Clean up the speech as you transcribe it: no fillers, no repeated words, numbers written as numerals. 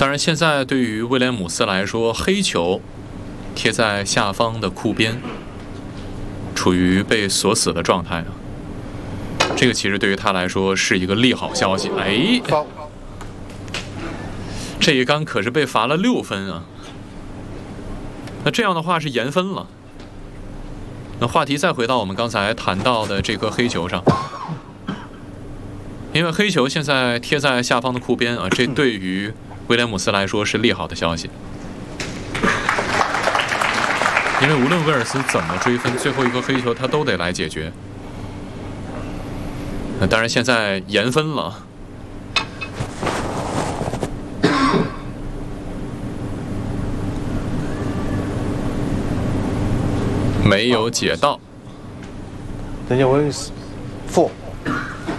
当然，现在对于威廉姆斯来说，黑球贴在下方的库边，处于被锁死的状态啊。这个其实对于他来说是一个利好消息。哎，这一杆可是被罚了6分啊！那这样的话是延分了。那话题再回到我们刚才谈到的这颗黑球上。因为黑球现在贴在下方的库边啊，这对于威廉姆斯来说是利好的消息。因为无论威尔斯怎么追分，最后一颗黑球他都得来解决。那当然，现在延分了。没有解到。 Daniel Williams 4.